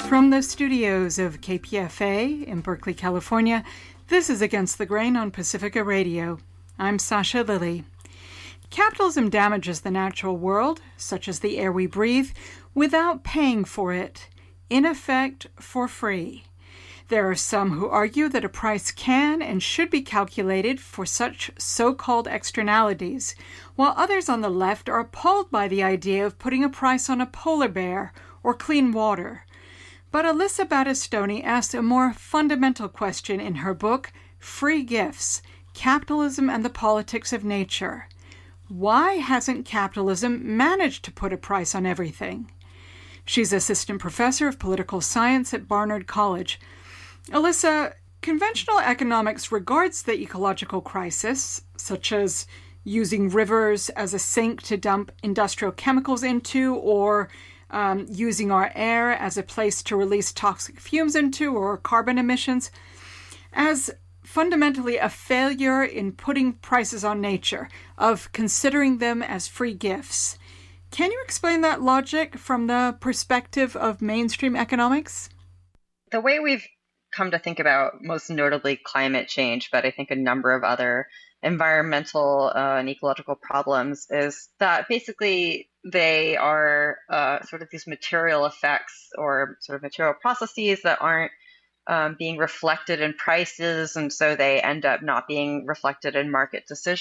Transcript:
From the studios of KPFA in Berkeley, California, this is Against the Grain on Pacifica Radio. I'm Sasha Lilly. Capitalism damages the natural world, such as the air we breathe, without paying for it, in effect, for free. There are some who argue that a price can and should be calculated for such so-called externalities, while others on the left are appalled by the idea of putting a price on a polar bear or clean water. But Alyssa Battistoni asked a more fundamental question in her book, Free Gifts: Capitalism and the Politics of Nature. Why hasn't capitalism managed to put a price on everything? She's assistant professor of political science at Barnard College. Alyssa, conventional economics regards the ecological crisis, such as using rivers as a sink to dump industrial chemicals into, or using our air as a place to release toxic fumes into, or carbon emissions, as fundamentally a failure in putting prices on nature, of considering them as free gifts. Can you explain that logic from the perspective of mainstream economics? The way we've come to think about most notably climate change, but I think a number of other environmental and ecological problems, is that basically they are sort of these material effects or sort of material processes that aren't being reflected in prices, and so they end up not being reflected in market decisions.